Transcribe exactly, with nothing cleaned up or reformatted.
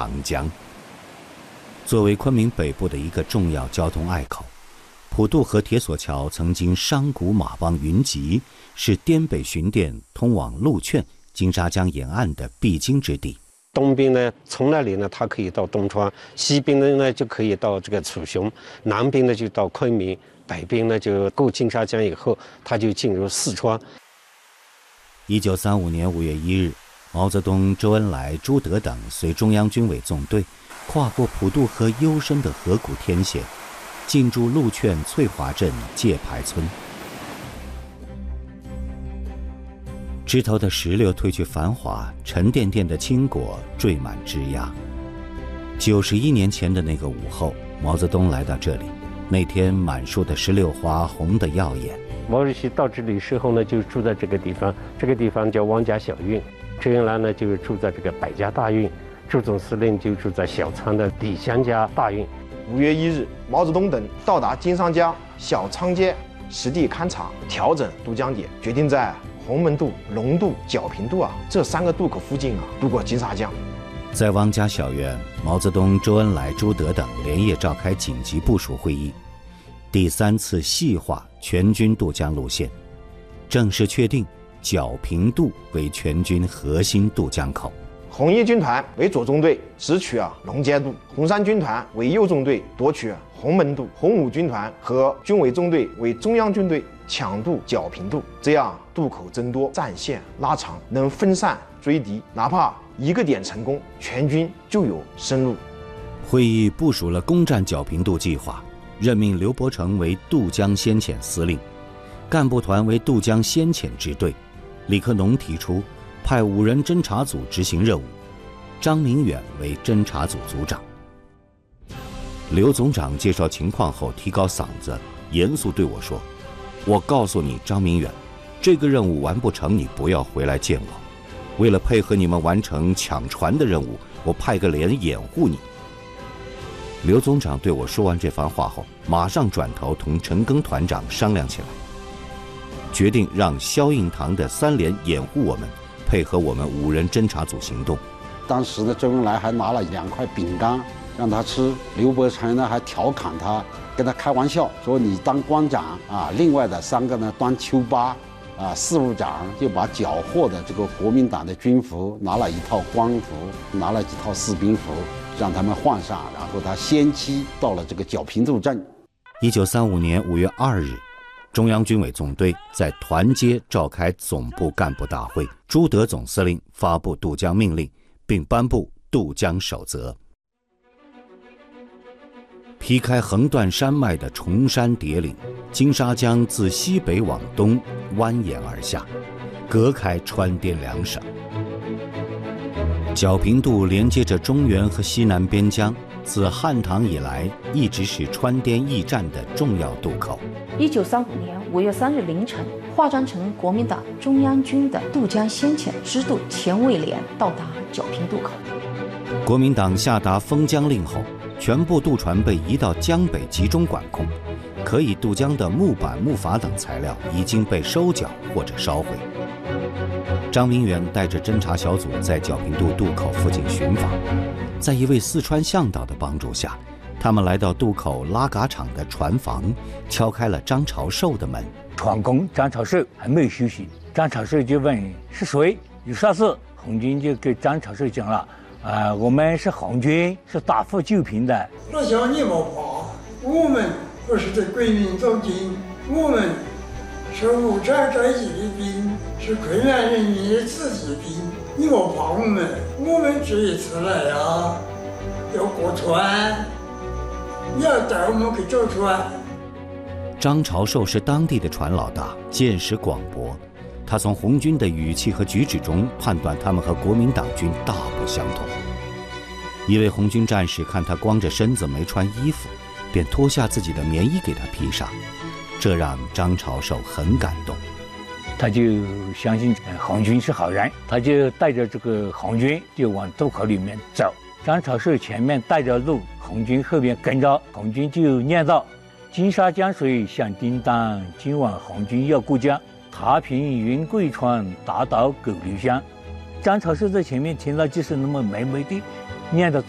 长江。作为昆明北部的一个重要交通隘口，普渡河铁索桥曾经商贾马帮云集，是滇北巡店通往陆劝、金沙江沿岸的必经之地。 东边呢，从那里呢，它可以到东川；西边的呢，就可以到这个楚雄；南边呢，就到昆明；北边呢，就过金沙江以后，它就进入四川。 一九三五年五月一日，毛泽东、周恩来、朱德等随中央军委纵队，跨过普渡河幽深的河谷天险，进驻陆劝翠华镇界牌村。枝头的石榴褪去繁华，沉甸甸的青果缀满枝桠。九十一年前的那个午后，毛泽东来到这里，那天满树的石榴花红得耀眼。 毛主席到这里时候呢，就住在这个地方，这个地方叫汪家小院。周恩来呢，就是住在这个百家大院，朱总司令就住在小仓的李香家大院。 五月一日，毛泽东等到达金沙江小仓街，实地勘察调整渡江点，决定在洪门渡、龙渡、皎平渡啊这三个渡口附近啊渡过金沙江。 在汪家小院，毛泽东、周恩来、朱德等连夜召开紧急部署会议，第三次细化全军渡江路线，正式确定皎平渡为全军核心渡江口。 红一军团为左中队，直取啊龙街渡；红三军团为右中队，夺取洪门渡；红五军团和军委中队为中央军队，抢渡皎平渡。这样渡口增多，战线拉长，能分散追敌，哪怕一个点成功，全军就有生路。 会议部署了攻占皎平渡计划，任命刘伯承为渡江先遣司令，干部团为渡江先遣支队。李克农提出派五人侦察组执行任务，张明远为侦察组组长。刘总长介绍情况后提高嗓子，严肃对我说：“我告诉你，张明远，这个任务完不成，你不要回来见我。为了配合你们完成抢船的任务，我派个连掩护你。”刘总长对我说完这番话后，马上转头同陈赓团长商量起来，决定让萧应堂的三连掩护我们，配合我们五人侦察组行动。 当时的周恩来还拿了两块饼干让他吃，刘伯承呢还调侃他，跟他开玩笑说：“你当官长啊，另外的三个呢当丘巴啊。”事务长就把缴获的这个国民党的军服拿了一套官服，拿了几套士兵服，让他们换上，然后他先期到了这个皎平渡镇。 一九三五年五月二日，中央军委总队在团街召开总部干部大会，朱德总司令发布渡江命令，并颁布渡江守则。劈开横断山脉的崇山叠岭，金沙江自西北往东蜿蜒而下，隔开川滇两省。皎平渡连接着中原和西南边疆，自汉唐以来一直是川滇驿站的重要渡口。 一九三五年五月三日凌晨，化妆成国民党中央军的渡江先遣支渡钱卫连到达皎平渡口。 国民党下达封江令后，全部渡船被移到江北集中管控，可以渡江的木板、木筏等材料已经被收缴或者烧毁。张明远带着侦察小组在皎平渡渡口附近巡访，在一位四川向导的帮助下，他们来到渡口拉嘎场的船房，敲开了张朝寿的门。 船工张朝寿还没有休息，张朝寿就问是谁，有啥事？红军就给张朝寿讲了，啊、呃，我们是红军，是打富救贫的。 那叫你莫怕，我们不是对国民走军，我们是无产阶级的兵，是困难人民的自己兵。你莫怕我们，我们这一次来啊，要过船，你要带我们去走船。 张朝寿是当地的船老大，见识广博。他从红军的语气和举止中判断他们和国民党军大不相同。一位红军战士看他光着身子没穿衣服，便脱下自己的棉衣给他披上，这让张朝寿很感动。 他就相信红军是好人，他就带着这个红军就往渡口里面走。张朝寿前面带着路，红军后面跟着，红军就念叨：金沙江水响叮当，今晚红军要过江。踏平云贵川，打倒狗留香。张朝寿在前面听了就是那么美美的念的